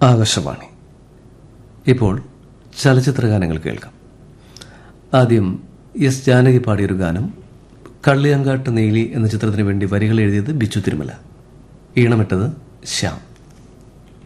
ആകാശവാണി. ഇപ്പോൾ ചലച്ചിത്ര ഗാനങ്ങൾ കേൾക്കാം. ആദ്യം എസ് ജാനകി പാടിയൊരു ഗാനം. കള്ളിയങ്കാട്ട് നെയ്ലി എന്ന ചിത്രത്തിന് വേണ്ടി വരികൾ എഴുതിയത് ബിച്ചു തിരുമല, ഈണമിട്ടത് ശ്യാം.